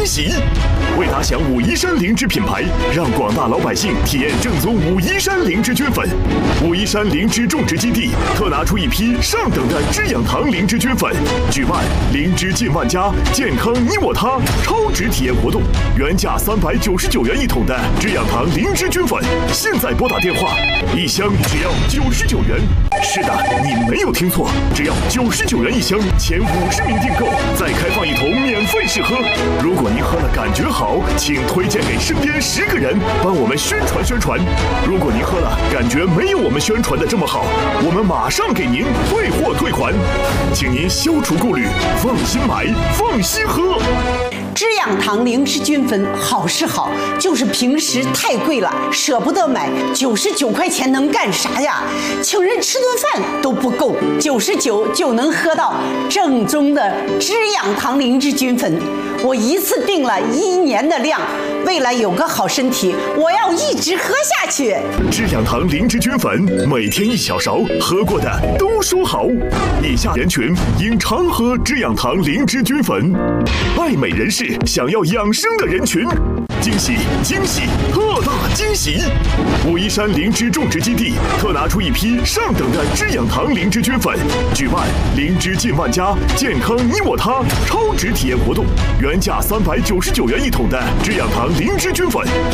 惊喜！为打响武夷山灵芝品牌，让广大老百姓体验正宗武夷山灵芝菌粉。武夷山灵芝种植基地特拿出一批上等的知养堂灵芝菌粉，举办灵芝进万家，健康你我他超值体验活动。原价399元一桶的知养堂灵芝菌粉，现在拨打电话，1箱只要99元。是的，你没有听错，只要99元一箱，前50名订购再开放一桶免费试喝。如果您喝了感觉好，请推荐给身边10个人，帮我们宣传宣传。如果您喝了感觉没有我们宣传的这么好，我们马上给您退货退款，请您消除顾虑，放心买，放心喝。 知养堂灵芝菌粉好是好，就是平时太贵了，舍不得买。99块钱能干啥呀？请人吃顿饭都不够，99就能喝到正宗的知养堂灵芝菌粉。我一次订了1年的量，为了有个好身体，我要一直喝下去。 知养堂灵芝菌粉，每天1小勺，喝过的都说好。以下人群应常喝知养堂灵芝菌粉：爱美人士，想要养生的人群。惊喜惊喜，特大惊喜！武夷山灵芝种植基地特拿出一批上等的知养堂灵芝菌粉，举办灵芝进万家，健康你我他超值体验活动。原价399元一桶的知养堂灵芝菌粉，